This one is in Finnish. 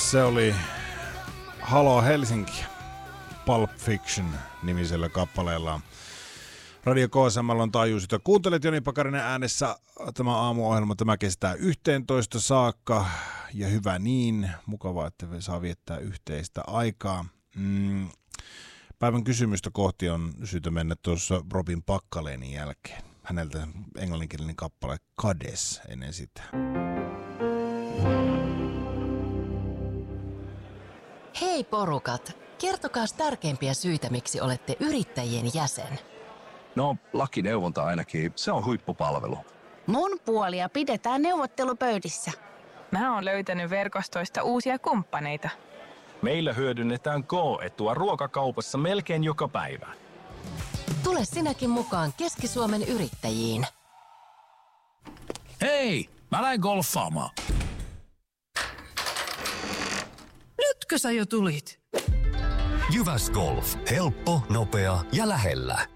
Se oli Halo Helsinki Pulp Fiction -nimisellä kappaleella. Radio KSM:llä on taajuus, jota kuuntelet. Joni Pakarinen äänessä. Tämä aamuohjelma, tämä kestää 11 saakka. Ja hyvä niin. Mukavaa, että saa viettää yhteistä aikaa. Päivän kysymystä kohti on syytä mennä tuossa Robin Pakkalenin jälkeen. Häneltä englanninkielinen kappale Kades ennen sitä. Hei porukat, kertokaa tärkeimpiä syitä, miksi olette yrittäjien jäsen. No, lakineuvonta ainakin. Se on huippupalvelu. Mun puolia pidetään neuvottelupöydissä. Mä oon löytänyt verkostoista uusia kumppaneita. Meillä hyödynnetään K-etua ruokakaupassa melkein joka päivä. Tule sinäkin mukaan Keski-Suomen yrittäjiin. Hei, mä lähden golfaamaan. Nytkö sä jo tulit? Jyväs Golf. Helppo, nopea ja lähellä.